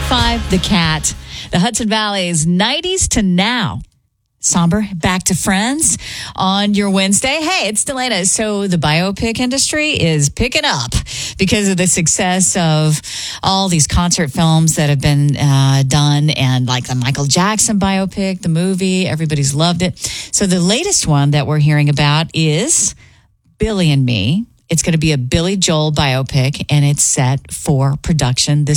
105, The Cat, the Hudson Valley's 90s to now. Somber, back to Friends on your Wednesday. Hey, it's Delana. So the biopic industry is picking up because of the success of all these concert films that have been done, and like the Michael Jackson biopic, the movie, everybody's loved it. So the latest one that we're hearing about is Billy and Me. It's going to be a Billy Joel biopic, and it's set for production this